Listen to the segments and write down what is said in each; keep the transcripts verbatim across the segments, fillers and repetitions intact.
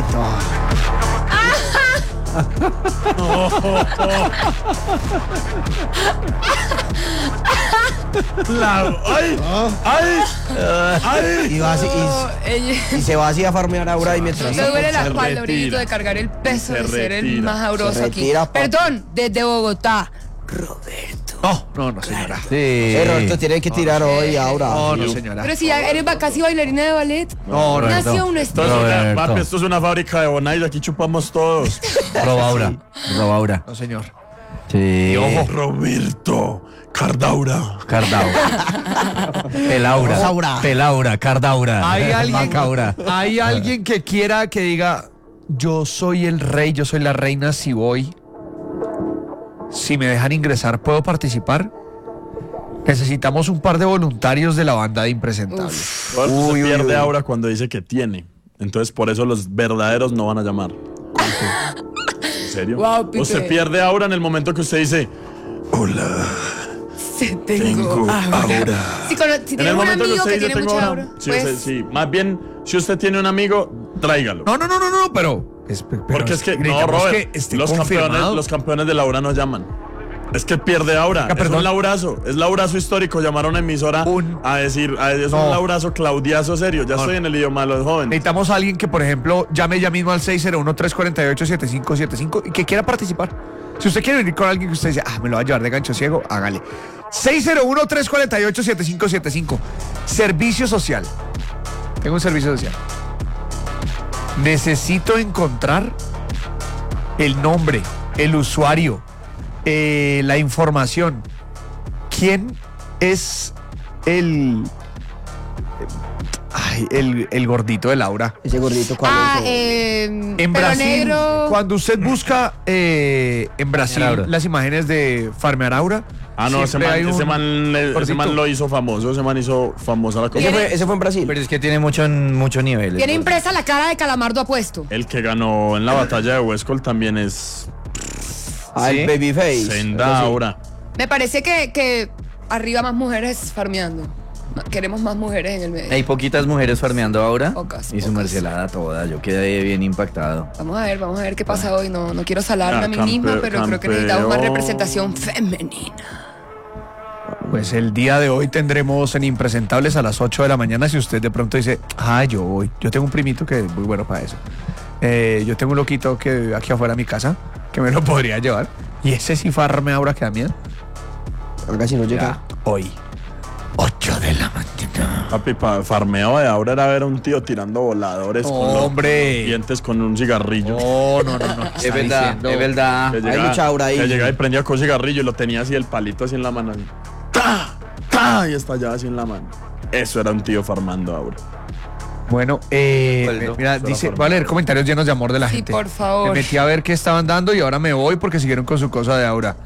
gordito. La, ¡Ay! ¡Ay! ¡Ay! Y, va así, y, y se va así a farmear Aura y mientras Me duele la Se espalda, retira. Orillito, de cargar el peso Se de ser el retira. más sabroso Se aquí. retira, papi. Perdón, desde Bogotá, Roberto. No, no, no, señora. Sí. Eh, Roberto tiene que tirar hoy, Aura. No, no, señora. Pero si ya eres va- casi bailarina de ballet. No, no, Nació un Esto estilo. es una, Roberto. papi, esto es una fábrica de Bonais, aquí chupamos todos. Robaura. Robaura. No, señor. Sí. Y ojo, Roberto Cardaura. Cardaura. Pelaura. Rosaura. Pelaura, Cardaura. Hay alguien, Macaura. hay alguien que quiera que diga, yo soy el rey, yo soy la reina, si voy, si me dejan ingresar, ¿puedo participar? Necesitamos un par de voluntarios de la banda de Impresentables. Roberto Uy, se uy, pierde uy. ahora cuando dice que tiene. Entonces por eso los verdaderos no van a llamar. ¿En serio? Wow, Pipe. Usted pierde ahora en el momento que usted dice, hola, Sí, tengo. tengo aura. aura. Si, cono- si En tienes el un momento que amigo usted que dice tiene tengo mucha aura. aura, Sí, pues, usted- sí. Más bien, si usted tiene un amigo, tráigalo. No, no, no, no, no, pero... es- pero Porque es que, no, necesitamos Robert, que esté los campeones, confirmado. los campeones de Laura no llaman. Es que pierde aura. Ah, Es perdón. un laurazo. Es laurazo histórico. Llamar a una emisora Un- a decir, a- es No. un laurazo claudiazo serio. Ya No. estoy en el idioma de los jóvenes. Necesitamos a alguien que, por ejemplo, llame ya mismo al seis cero uno, tres cuatro ocho, siete cinco siete cinco y que quiera participar. Si usted quiere venir con alguien que usted dice, ah, me lo va a llevar de gancho ciego, hágale. seis cero uno, tres cuatro ocho, siete cinco siete cinco. Servicio social. Tengo un servicio social. Necesito encontrar el nombre, el usuario, eh, la información. ¿Quién es el... Ay, el, el gordito de Laura? Ese gordito, ¿cuál Ah, es? eh, En pelo Brasil, negro. cuando usted busca eh, en Brasil Farmear Aura. las imágenes de Farmear Aura, Ah, no, ese siempre man, hay un ese, man, le- ese gordito. man lo hizo famoso. Ese man hizo famosa la cosa. Ese fue, ese fue en Brasil. Pero es que tiene mucho, mucho nivel. Tiene impresa la cara de Calamardo apuesto. El que ganó en la batalla de Huescol también es Ah, el ¿Sí? Babyface. Senda Algo así. Aura. Me parece que, que arriba más mujeres farmeando. Queremos más mujeres en el medio. Hay poquitas mujeres farmeando ahora. Pocas, y su pocas. mercelada toda. Yo quedé bien impactado. Vamos a ver, vamos a ver qué pasa hoy. No, no quiero salarme Ah, a mí campe- misma, pero creo que necesitamos más campeón. representación femenina. pues el día de hoy tendremos en Impresentables a las ocho de la mañana. Si usted de pronto dice, ah, yo voy, yo tengo un primito que es muy bueno para eso. Eh, yo tengo un loquito que vive aquí afuera de mi casa, que me lo podría llevar. Y ese sí farme ahora que a mí. Oiga, si no llega. Ya, hoy, ocho de la mañana. Papi, pa- farmeo de Aura era ver a un tío tirando voladores con los- Hombre. con los dientes con un cigarrillo. No, no, no, no. Es verdad, es verdad. Que Hay llegaba- mucha aura ahí. Que llegaba y prendía con cigarrillo y lo tenía así el palito así en la mano. Así. ¡Ta! ¡Ta! Y estallaba así en la mano. Eso era un tío farmando Aura. Bueno, eh, ¿Cuál me- no? mira, Solo dice, por- voy a leer comentarios llenos de amor de la Sí, gente. por favor. Me metí a ver qué estaban dando y ahora me voy porque siguieron con su cosa de Aura.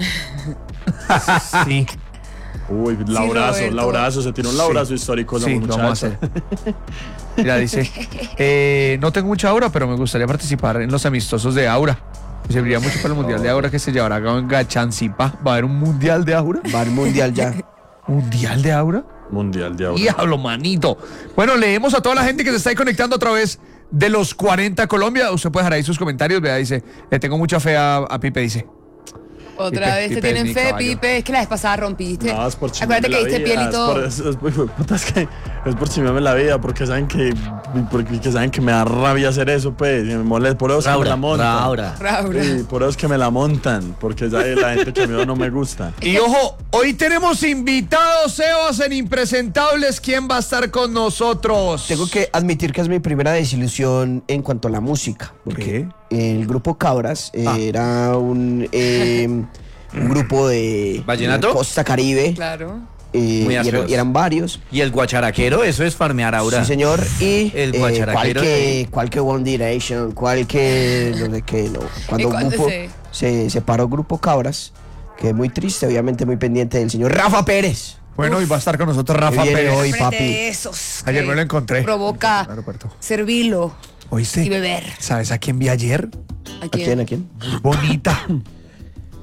Sí, Uy, laurazo, Roberto. laurazo. Se tiró un laurazo Sí. histórico esa sí, lo muchacha. vamos a hacer. Mira, dice, eh, no tengo mucha Aura, pero me gustaría participar en los amistosos de Aura. Me serviría mucho para el Mundial de Aura que se llevará a cabo en Gachancipa. ¿Va a haber un Mundial de Aura? Va al mundial ya. ¿Mundial de Aura? Mundial de Aura. Diablo, manito. Bueno, leemos a toda la gente que se está ahí conectando a través de los cuarenta Colombia. Usted puede dejar ahí sus comentarios. Vea, dice, le tengo mucha fe a, a Pipe, dice. Otra Pipe, vez te Pipe tienen es mi fe, caballo. Pipe. Es que la vez pasada rompiste. No, es por chismearme Acuérdate que la diste vida, piel y es todo. por- Es, es, puta, es que es por chismearme la vida, porque saben que porque que saben que me da rabia hacer eso, pues, y me molesta, por eso es que me la montan. Raura. Raura. Sí, por eso es que me la montan, porque ya hay la gente que a mí no me gusta. Y ojo, hoy tenemos invitados, Sebas, en Impresentables. ¿Quién va a estar con nosotros? Tengo que admitir que es mi primera desilusión en cuanto a la música. Porque el grupo Cabras eh, Ah. era un, eh, un grupo de ¿Vallenato? de Costa Caribe. Claro. eh, Muy y, eran, ásperos. y eran varios. Y el guacharaquero, eso es farmear Aura. Sí, señor. Y El eh, guacharaquero cual que, de- cual que One Direction, cual que no sé qué, no. Cuando, ¿Y cuándo grupo, se- se separó Grupo Cabras, que es muy triste, obviamente muy pendiente del señor Rafa Pérez. Bueno, hoy va a estar con nosotros Rafa viene Pérez. hoy, Frente papi. de esos Ayer que me lo encontré. Provoca En el aeropuerto. servirlo ¿Oíste? y beber. ¿Sabes a quién vi ayer? ¿A ¿A quién? ¿A quién? Bonita.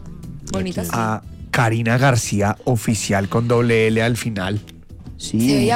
Bonitas. A Karina García, oficial con doble L al final. Sí. Se veía